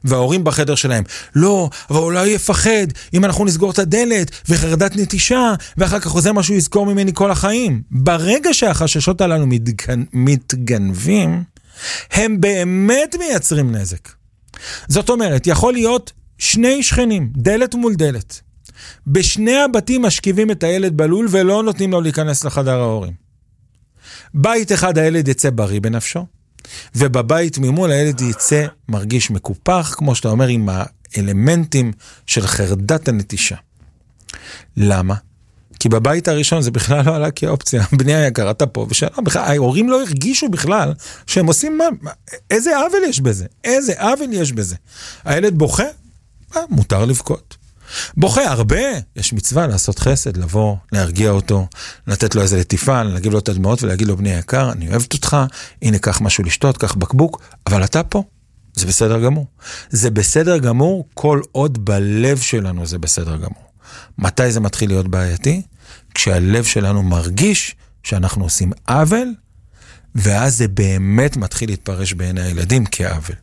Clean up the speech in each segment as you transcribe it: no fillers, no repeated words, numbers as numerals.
וההורים בחדר שלהם, לא, אבל אולי יפחד אם אנחנו נסגור את הדלת וחרדת נטישה, ואחר כך זה משהו יזכור ממני כל החיים. ברגע שהחששות הללו מתגנבים, הם באמת מייצרים נזק. זאת אומרת, יכול להיות שני שכנים, דלת מול דלת. בשני הבתים משכיבים את הילד בלול ולא נותנים לו להיכנס לחדר ההורים. בית אחד הילד יצא בריא בנפשו, ובבית ממול הילד יצא מרגיש מקופח, כמו שאתה אומר, עם האלמנטים של חרדת הנטישה. למה? כי בבית הראשון זה בכלל לא עלה כאופציה. בני היקר, אתה פה ושאלה, ההורים לא הרגישו בכלל שהם עושים איזה עוול יש בזה? איזה עוול יש בזה? הילד בוכה? מותר לבכות. בוכה הרבה, יש מצווה לעשות חסד, לבוא, להרגיע אותו, לתת לו איזה לטיפה, להגיב לו את הדמעות ולהגיד לו, בני היקר, אני אוהבת אותך, הנה קח משהו לשתות, קח בקבוק, אבל אתה פה, זה בסדר גמור. זה בסדר גמור, כל עוד בלב שלנו זה בסדר גמור. מתי זה מתחיל להיות בעייתי? כשהלב שלנו מרגיש שאנחנו עושים עוול, ואז זה באמת מתחיל להתפרש בעיני הילדים כעוול.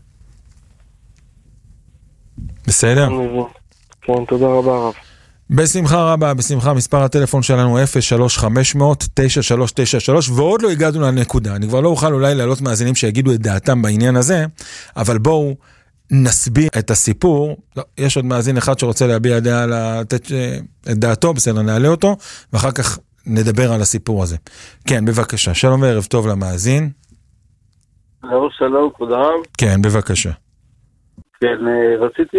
בסדר? כן, תודה רבה רב. בשמחה רבה, בשמחה. מספר הטלפון שלנו 03-500-9393, ועוד לא הגענו לנקודה. אני כבר לא אוכל אולי להעלות מאזינים שיגידו את דעתם בעניין הזה, אבל בואו נסביר את הסיפור. לא, יש עוד מאזין אחד שרוצה להביע דעה, לתת את דעתו, בסדר, נעלה אותו, ואחר כך נדבר על הסיפור הזה. כן, בבקשה. שלום וערב טוב למאזין. שלום, כבוד הרב. כן, בבקשה. כן, רציתי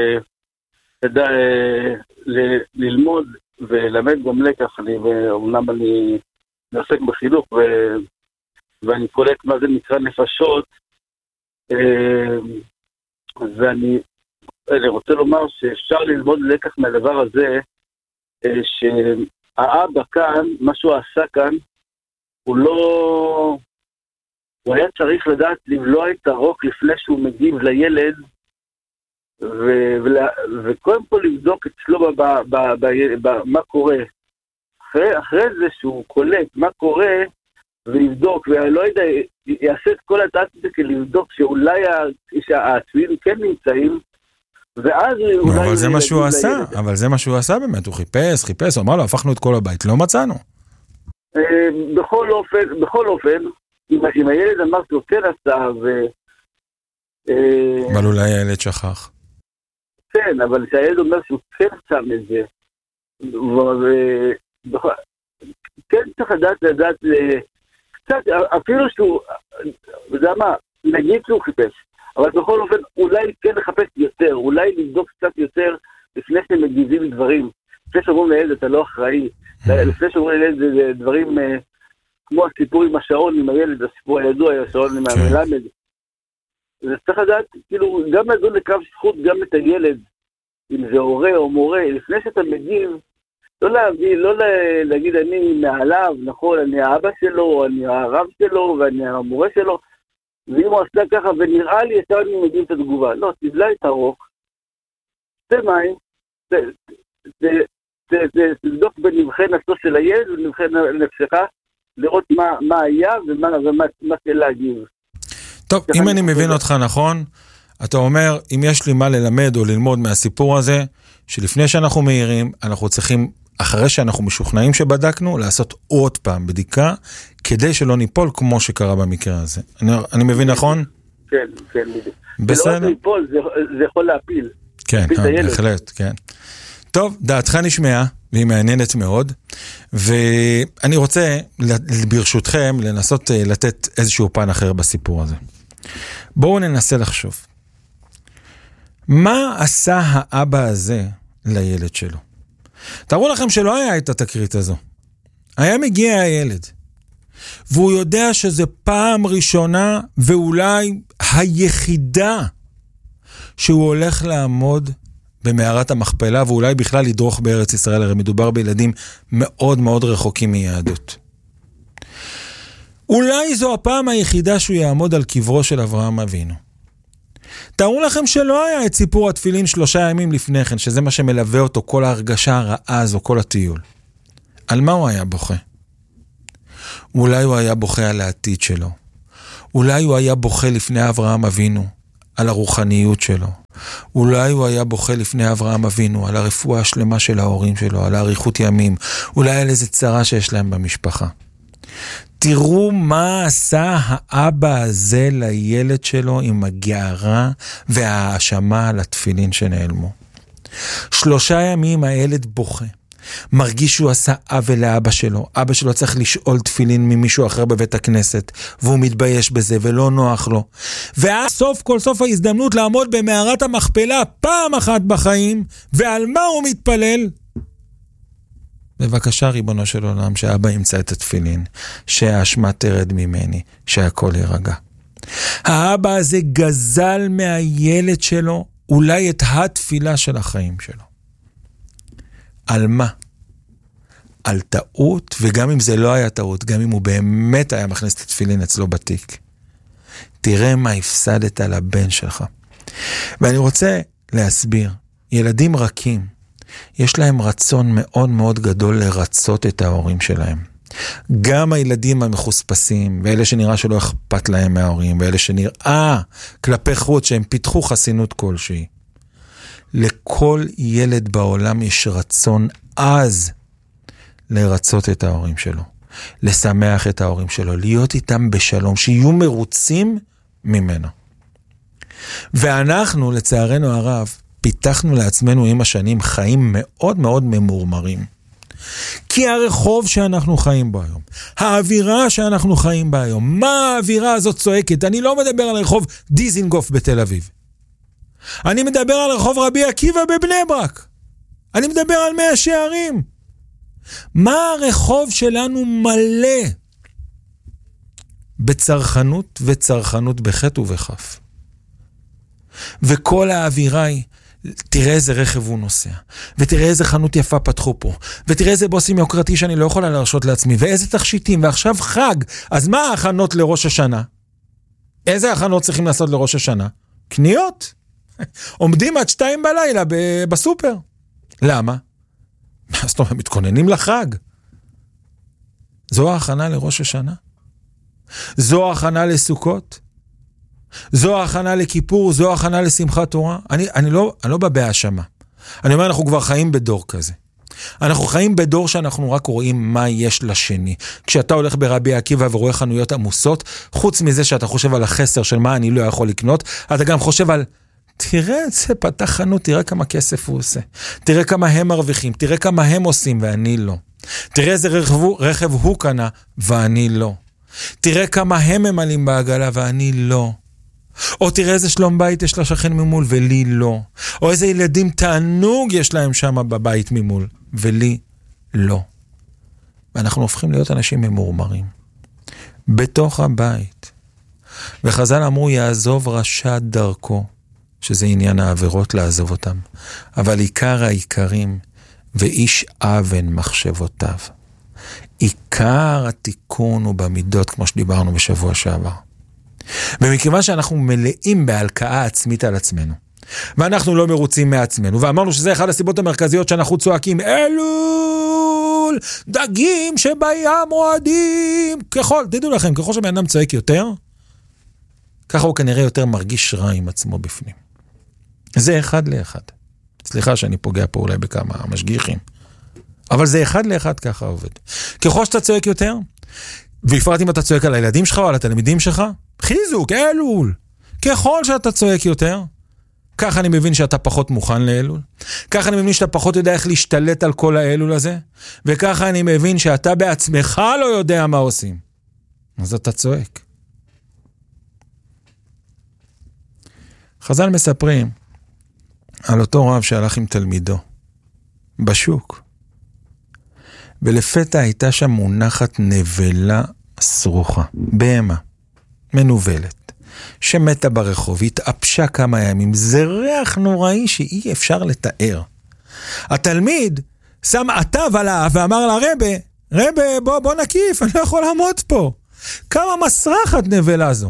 ללמוד ולמד גם לקח, אומנם אני עוסק בחינוך ואני קולט מה זה נקרא נפשות, ואני רוצה לומר שאפשר ללמוד לקח מהדבר הזה, שהאבא כאן, מה שהוא עשה כאן, הוא היה צריך לדעת לבלוע את הרוק לפני שהוא מגיב לילד, וקודם כל לבדוק אצלו מה קורה. אחרי זה שהוא קולט מה קורה, ולבדוק, ולא יודע, יעשה את כל התעשייה כדי לבדוק שאולי העצויים כן נמצאים, ואז אולי... אבל זה מה שהוא עשה, אבל זה מה שהוא עשה באמת, הוא חיפש, הוא אמר לו, הפכנו את כל הבית, לא מצאנו. בכל אופן, אם הילד אמר שהוא כן עשה, אבל אולי הילד שכח. כן, אבל שהילד אומר שהוא כן שם את זה, כן צריך לדעת, קצת, אפילו שהוא, זה מה, נגיד שהוא חיפש, אבל בכל אופן, אולי כן לחפש יותר, אולי לבדוק קצת יותר, לפני שהם מגיבים דברים, לפני שאומרים לילד, אתה לא אחראי, לפני שאומרים לילד, זה דברים, כמו הסיפור עם השעון, עם הילד, הסיפור הידוע, השעון עם המלמד, זה צריך לדעת, כאילו, גם לדון לקרב זכות, גם את הילד, אם זה הורה או מורה, לפני שאתה מגיב, לא להגיד אני מעליו, נכון, אני האבא שלו, אני הרב שלו, ואני המורה שלו, ואם הוא עשה ככה, ונראה לי, אתה אני מגיב את התגובה. לא, תבלע את הרוק, זה מים, תבדוק בנבחי נפשו של הילד, ונבחי נפשך, לראות מה היה, ומה זה להגיב. טוב, אם אני מבין אותך נכון, אתה אומר, אם יש לי מה ללמד או ללמוד מהסיפור הזה, שלפני שאנחנו מהירים, אנחנו צריכים, אחרי שאנחנו משוכנעים שבדקנו, לעשות עוד פעם בדיקה, כדי שלא ניפול כמו שקרה במקרה הזה. אני מבין נכון? כן, כן. בסדר. ולא ניפול, זה יכול להפיל. כן, בהחלט, כן. טוב, דעתך נשמעה, והיא מעניינת מאוד, ואני רוצה, ברשותכם, לנסות לתת איזשהו פן אחר בסיפור הזה. בואו ננסה לחשוב. מה עשה האבא הזה לילד שלו? תראו לכם שלא היה את התקרית הזו. היה מגיע הילד, והוא יודע שזה פעם ראשונה, ואולי היחידה, שהוא הולך לעמוד במערת המכפלה, ואולי בכלל לדרוך בארץ ישראל, הרי מדובר בילדים מאוד מאוד רחוקים מיהדות. אולי זו הפעם היחידה שהוא יעמוד על קברו של אברהם אבינו. תראו לכם שלא היה את סיפור התפילין 3 ימים לפני כן, שזה מה שמלווה אותו, כל ההרגשה הרעה הזו, כל הטיול. על מה הוא היה בוכה? אולי הוא היה בוכה על העתיד שלו. אולי הוא היה בוכה לפני אברהם אבינו, על הרוחניות שלו, אולי הוא היה בוכה לפני אברהם אבינו, על הרפואה השלמה של ההורים שלו, על האריכות ימים, אולי על איזה צרה שיש להם במשפחה. תראו מה עשה האבא הזה לילד שלו עם הגערה וההאשמה על התפילין שנעלמו. 3 ימים הילד בוכה. מרגיש שהוא עשה עוול לאבא שלו. אבא שלו צריך לשאול תפילין ממישהו אחר בבית הכנסת, והוא מתבייש בזה ולא נוח לו. ואז סוף כל סוף ההזדמנות לעמוד במערת המכפלה פעם אחת בחיים, ועל מה הוא מתפלל? בבקשה ריבונו של עולם, שאבא ימצא את התפילין, שהאשמה תרד ממני, שהכל יירגע. האבא הזה גזל מהילד שלו אולי את התפילה של החיים שלו. על מה? על טעות, וגם אם זה לא היה טעות, גם אם הוא באמת היה מכניס את התפילין אצלו בתיק. תראה מה הפסדת לבן שלך. ואני רוצה להסביר, ילדים רכים, יש להם רצון מאוד מאוד גדול לרצות את ההורים שלהם. גם הילדים המחוספסים, ואלה שנראה שלא אכפת להם מההורים, ואלה שנראה כלפי חוץ שהם פיתחו חסינות כלשהי. לכל ילד בעולם יש רצון עז לרצות את ההורים שלו, לשמח את ההורים שלו, להיות איתם בשלום, שיהיו מרוצים ממנו. ואנחנו, לצערנו הרב, פיתחנו לעצמנו עם השנים חיים מאוד מאוד ממורמרים. כי הרחוב שאנחנו חיים בו היום, האווירה שאנחנו חיים בה היום, מה האווירה הזאת צועקת? אני לא מדבר על רחוב דיזינגוף בתל אביב. אני מדבר על רחוב רבי עקיבא בבני ברק. אני מדבר על 100 שערים. מה הרחוב שלנו מלא? בצרכנות וצרכנות בחטא ובחף. וכל האווירה היא, תראה איזה רכב הוא נוסע, ותראה איזה חנות יפה פתחו פה, ותראה איזה בוסים יוקרתי שאני לא יכולה להרשות לעצמי, ואיזה תכשיטים, ועכשיו חג. אז מה ההכנות לראש השנה? איזה הכנות צריכים לעשות לראש השנה? קניות. עומדים עד 2 בלילה בסופר. למה? זאת אומרת, מתכוננים לחג. זו ההכנה לראש השנה? זו ההכנה לסוכות? זו ההכנה לכיפור? זו ההכנה לשמחת תורה? אני לא בא בהאשמה. אני אומר, אנחנו כבר חיים בדור כזה. אנחנו חיים בדור שאנחנו רק רואים מה יש לשני. כשאתה הולך ברבי עקיבא ורואה חנויות עמוסות, חוץ מזה שאתה חושב על החסר של מה אני לא יכול לקנות, אתה גם חושב על, תראה את זה, פתח חנות, תראה כמה כסף הוא עושה. תראה כמה הם מרוויחים, תראה כמה הם עושים ואני לא. תראה איזה רכב הוא קנה ואני לא. תראה כמה הם ממלאים בעגלה ואני לא. או תראה איזה שלום בית יש לשכן ממול ולי לא. או איזה ילדים תענוג יש להם שם בבית ממול ולי לא. ואנחנו הופכים להיות אנשים ממורמרים. בתוך הבית. וחז"ל אמרו, יעזוב רשע דרכו, שזה עניין העבירות לעזוב אותם. אבל עיקר העיקרים, ואיש אבן מחשבותיו. עיקר התיקון הוא במידות, כמו שדיברנו בשבוע שעבר. ומכיוון שאנחנו מלאים בהלקאה עצמית על עצמנו, ואנחנו לא מרוצים מעצמנו, ואמרנו שזה אחד הסיבות המרכזיות שאנחנו צועקים, אלול, דגים שבים רועדים, תדעו לכם, ככל שבן אדם צועק יותר, ככה הוא כנראה יותר מרגיש רע עם עצמו בפנים. זה 1-1. סליחה שאני פוגע פה אולי בכמה משגיחים, אבל זה 1-1 ככה עובד. ככל שאתה צועק יותר, בפרט אם אתה צועק על הילדים שלך או על התלמידים שלך, חיזוק, אלול. ככל שאתה צועק יותר, ככה אני מבין שאתה פחות מוכן לאלול. ככה אני מבין שאתה פחות יודע איך להשתלט על כל האלול הזה, וככה אני מבין שאתה בעצמך לא יודע מה עושים. אז אתה צועק. חז"ל מספרים על אותו רב שהלך עם תלמידו בשוק, ולפתע הייתה שם מונחת נבלה סרוחה, בהמה, מנובלת, שמתה ברחוב, התאפשה כמה ימים, זה ריח נוראי שאי אפשר לתאר. התלמיד שם עטב עליו ואמר לה, רבה, בוא נקיף, אני לא יכול לעמוד פה. כמה מסרחת נבלה זו.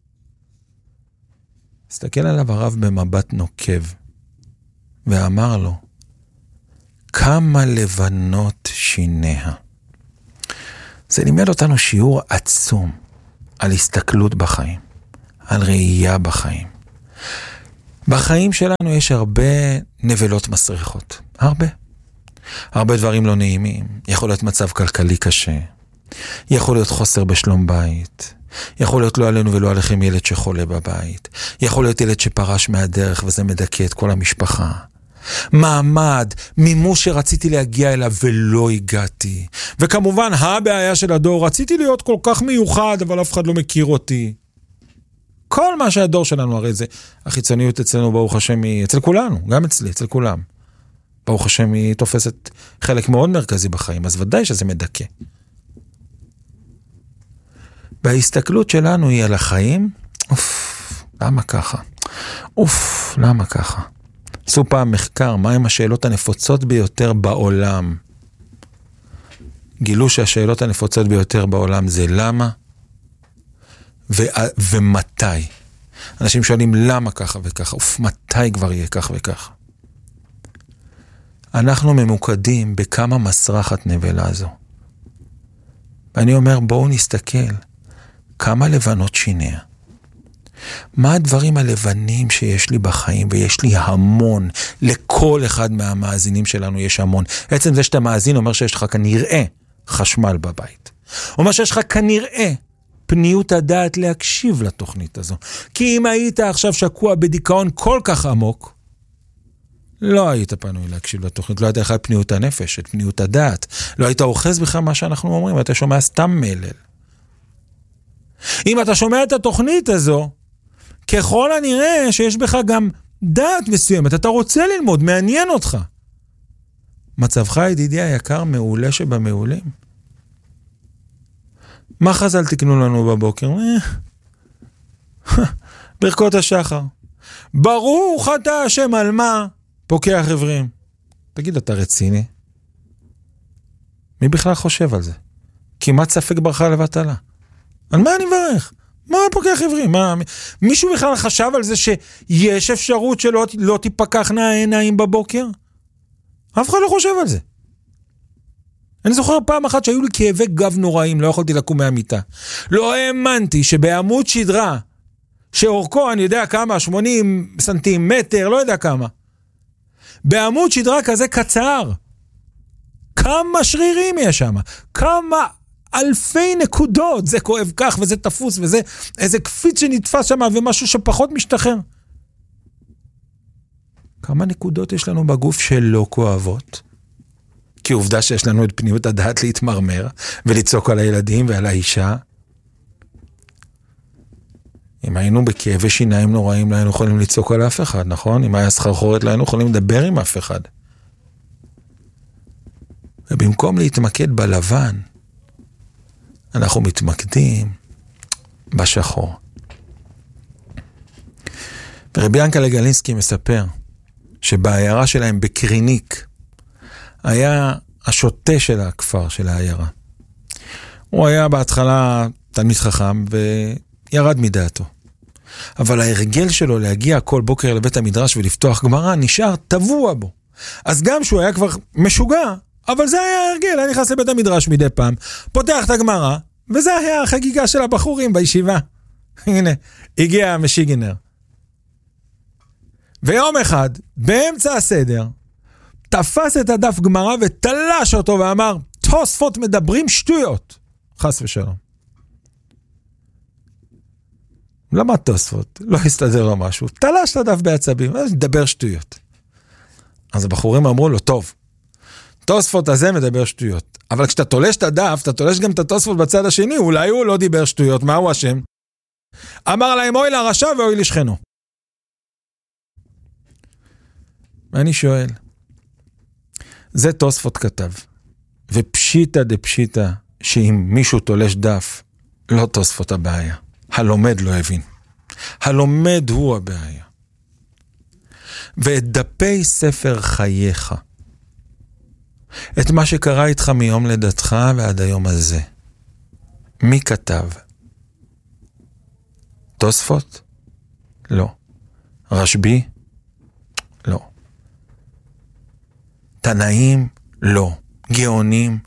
הסתכל עליו הרב במבט נוקב, ואמר לו, כמה לבנות שיניה. זה לימד אותנו שיעור עצום על הסתכלות בחיים, על ראייה בחיים. בחיים שלנו יש הרבה נבלות מסריחות. הרבה דברים לא נעימים. יכול להיות מצב כלכלי קשה. יכול להיות חוסר בשלום בית. יכול להיות לא עלינו ולא עליכם ילד שחולה בבית. יכול להיות ילד שפרש מהדרך וזה מדכא את כל המשפחה. מעמד, מימוש שרציתי להגיע אליו ולא הגעתי. וכמובן, הבעיה של הדור, רציתי להיות כל כך מיוחד, אבל אף אחד לא מכיר אותי. כל מה שהדור שלנו, הרי זה, החיצוניות אצלנו, ברוך השם, אצל כולנו, גם אצלי, אצל כולם. ברוך השם, היא תופסת חלק מאוד מרכזי בחיים, אז ודאי שזה מדכא. בהסתכלות שלנו היא על החיים, למה ככה? למה ככה? עשו פעם מחקר, מהם השאלות הנפוצות ביותר בעולם? גילו שהשאלות הנפוצות ביותר בעולם זה למה ומתי. אנשים שואלים למה ככה וככה, מתי כבר יהיה כך וככה. אנחנו ממוקדים בכמה מסרחת נבלה זו. ואני אומר, בואו נסתכל, כמה לבנות שיניה. מה הדברים הלבנים שיש לי בחיים, ויש לי המון, לכל אחד מהמאזינים שלנו יש המון. עצם זה שאתה מאזין אומר שיש לך כנראה חשמל בבית. אומר שיש לך כנראה פניות הדעת להקשיב לתוכנית הזו. כי אם היית עכשיו שקוע בדיכאון כל כך עמוק, לא היית פנוי להקשיב לתוכנית, לא היית לך פניות הנפש, את פניות הדעת. לא היית אוחז בכלל מה שאנחנו אומרים, אתה שומע סתם מלל. אם אתה שומע את התוכנית הזו, ככל הנראה שיש בך גם דעת מסוימת, אתה רוצה ללמוד, מעניין אותך. מצבך ידידי היקר מעולה שבמעולים. מה חז"ל תקנו לנו בבוקר? ברכות השחר. ברוך אתה השם על מה פוקח עברים. תגיד, אתה רציני? מי בכלל חושב על זה? כמעט ספק ברכה לבטלה. על מה אני מברך? מה פוקח עברים? מישהו בכלל חשב על זה שיש אפשרות שלא תיפקחנה העיניים בבוקר? אף אחד לא חושב על זה. אני זוכר פעם אחת שהיו לי כאבי גב נוראים, לא יכולתי לקום מהמיטה. לא האמנתי שבעמוד שדרה, שאורכו אני יודע כמה, 80 סנטימטר, לא יודע כמה. בעמוד שדרה כזה קצר, כמה שרירים יש שם, כמה אלפי נקודות, זה כואב כך וזה תפוס וזה איזה קפיץ שנתפס שם ומשהו שפחות משתחרר. כמה נקודות יש לנו בגוף שלא כואבות? כי עובדה שיש לנו את פניות הדעת להתמרמר ולצעוק על הילדים ועל האישה. אם היינו בכאבי שיניים נוראים, לא היינו יכולים לצעוק על אף אחד, נכון? אם היה סחרחורת, לא היינו יכולים לדבר עם אף אחד. ובמקום להתמקד בלבן, אנחנו מתמקדים בשחור. ורבי ינקלה גלינסקי מספר שבעיירה שלהם בקריניק היה השוטה של הכפר של העיירה. הוא היה בהתחלה תלמיד חכם וירד מדעתו. אבל ההרגל שלו להגיע כל בוקר לבית המדרש ולפתוח גמרא נשאר טבוע בו. אז גם שהוא היה כבר משוגע, אבל זה היה ההרגל, היה נכנס לבית המדרש מדי פעם, פותח את הגמרא, וזה היה החגיגה של הבחורים בישיבה. הנה, הגיע המשיגנר. ויום אחד, באמצע הסדר, תפס את הדף גמרא ותלש אותו ואמר, תוספות מדברים שטויות. חס ושלום. למה תוספות? לא הסתדר לו משהו. תלש את הדף בעצבים, אז מדבר שטויות. אז הבחורים אמרו לו, טוב, תוספות הזה מדבר שטויות. אבל כשאתה תולש את הדף, אתה תולש גם את התוספות בצד השני, אולי הוא לא דיבר שטויות, מה הוא השם? אמר להם, אוי לרשע ואוי לשכנו. ואני שואל, זה תוספות כתב, ופשיטה דפשיטה, שאם מישהו תולש דף, לא תוספות הבעיה. הלומד לא הבין. הלומד הוא הבעיה. ואת דפי ספר חייך, את מה שקרה איתך מיום לידתך ועד היום הזה, מי כתב? תוספות? לא. רשב"י? לא. תנאים? לא. גאונים?